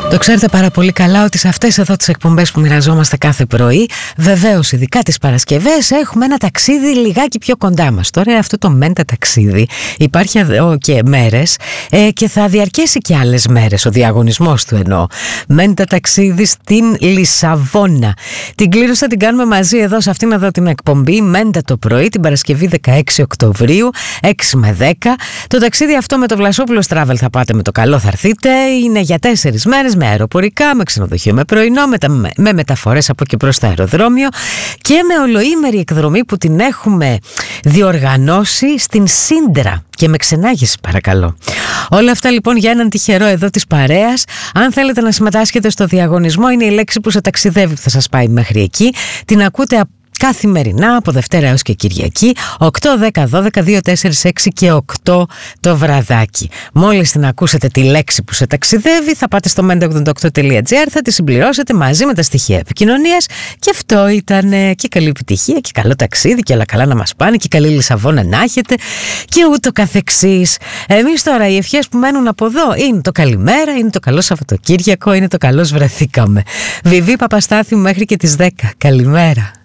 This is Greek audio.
Το ξέρετε πάρα πολύ καλά ότι σε αυτές εδώ τις εκπομπές που μοιραζόμαστε κάθε πρωί, βεβαίως ειδικά τις Παρασκευές, έχουμε ένα ταξίδι λιγάκι πιο κοντά μας. Τώρα αυτό το μέντα ταξίδι υπάρχει εδώ και μέρες και θα διαρκέσει και άλλες μέρες, ο διαγωνισμός του εννοώ. Μέντα ταξίδι στην Λισαβόνα. Την κλήρωση θα την κάνουμε μαζί εδώ σε αυτήν εδώ την εκπομπή, μέντα το πρωί, την Παρασκευή 16 Οκτωβρίου, 6 με 10. Το ταξίδι αυτό με το Βλασόπουλος Travel θα πάτε με το καλό, θα έρθείτε. Είναι για 4 μέρες με αεροπορικά, με ξενοδοχείο, με πρωινό, με μεταφορές από και προς το αεροδρόμιο και με ολοήμερη εκδρομή που την έχουμε διοργανώσει στην Σύντρα και με ξενάγηση παρακαλώ. Όλα αυτά λοιπόν για έναν τυχερό εδώ της παρέας. Αν θέλετε να συμμετάσχετε στο διαγωνισμό, είναι η λέξη που σε ταξιδεύει που θα σας πάει μέχρι εκεί. Την ακούτε καθημερινά από Δευτέρα έως και Κυριακή 8, 10, 12, 2, 4, 6 και 8 το βραδάκι. Μόλις την ακούσετε τη λέξη που σε ταξιδεύει, θα πάτε στο menta88.gr, θα τη συμπληρώσετε μαζί με τα στοιχεία επικοινωνίας και αυτό ήταν. Και καλή επιτυχία και καλό ταξίδι και όλα καλά να μας πάνε και καλή Λισαβόνα να έχετε και ούτω καθεξής. Εμείς τώρα οι ευχές που μένουν από εδώ είναι το καλημέρα, είναι το καλό Σαββατοκύριακο, είναι το καλώς βρεθήκαμε. Βιβί Παπαστάθη μέχρι και τις 10. Καλημέρα.